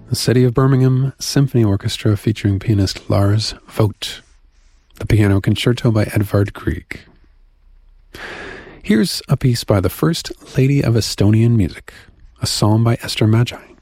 the City of Birmingham Symphony Orchestra featuring pianist Lars Vogt, the Piano Concerto by Edvard Grieg. Here's a piece by the First Lady of Estonian Music, a psalm by Esther Magi.